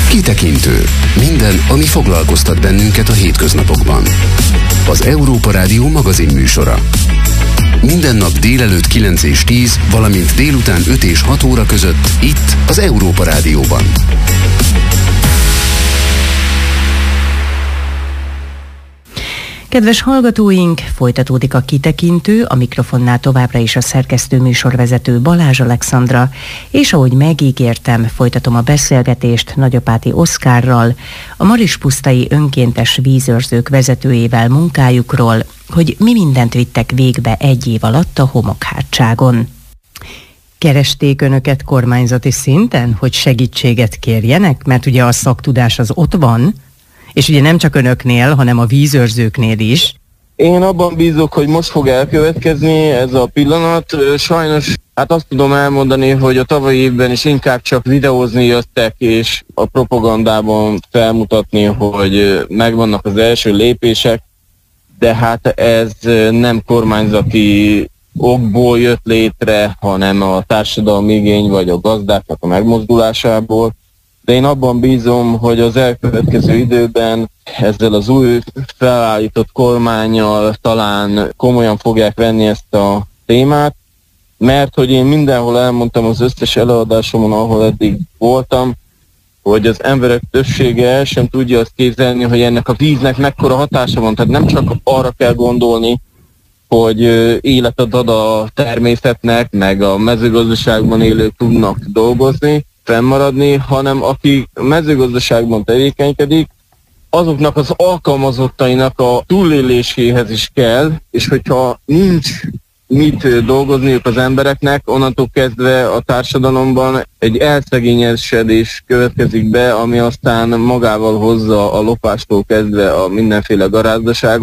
Kitekintő. Minden, ami foglalkoztat bennünket a hétköznapokban. Az Európa Rádió magazinműsora. Minden nap délelőtt 9 és 10, valamint délután 5 és 6 óra között itt az Európa Rádióban. Kedves hallgatóink, folytatódik a Kitekintő, a mikrofonnál továbbra is a szerkesztő műsorvezető Balázs Alexandra, és ahogy megígértem, folytatom a beszélgetést Nagyapáti Oszkárral, a Marispusztai Önkéntes Vízőrzők vezetőjével munkájukról, hogy mi mindent vittek végbe egy év alatt a Homokhátságon. Keresték önöket kormányzati szinten, hogy segítséget kérjenek, mert ugye a szaktudás az ott van, és ugye nem csak önöknél, hanem a vízőrzőknél is. Én abban bízok, hogy most fog elkövetkezni ez a pillanat. Sajnos azt tudom elmondani, hogy a tavalyi évben is inkább csak videózni jöttek, és a propagandában felmutatni, hogy megvannak az első lépések, de hát ez nem kormányzati okból jött létre, hanem a társadalmi igény vagy a gazdáknak a megmozdulásából. De én abban bízom, hogy az elkövetkező időben ezzel az új felállított kormánnyal talán komolyan fogják venni ezt a témát, mert hogy én mindenhol elmondtam az összes előadásomon, ahol eddig voltam, hogy az emberek többsége el sem tudja azt képzelni, hogy ennek a víznek mekkora hatása van. Tehát nem csak arra kell gondolni, hogy életet ad a természetnek, meg a mezőgazdaságban élők tudnak dolgozni, fennmaradni, hanem aki mezőgazdaságban tevékenykedik, azoknak az alkalmazottainak a túléléséhez is kell, és hogyha nincs mit dolgozniuk az embereknek, onnantól kezdve a társadalomban egy elszegényesedés következik be, ami aztán magával hozza a lopástól kezdve a mindenféle garázdaságot.